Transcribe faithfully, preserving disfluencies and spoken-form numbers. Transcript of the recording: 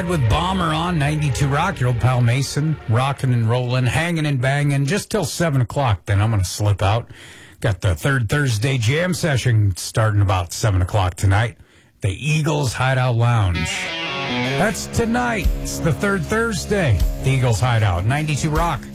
ahead with Bomber on ninety-two Rock. Your old pal Mason, rocking and rolling, hanging and banging, just till seven o'clock. Then I'm going to slip out. Got the third Thursday jam session starting about seven o'clock tonight. The Eagles Hideout Lounge. That's tonight. It's the third Thursday. The Eagles Hideout, ninety-two Rock.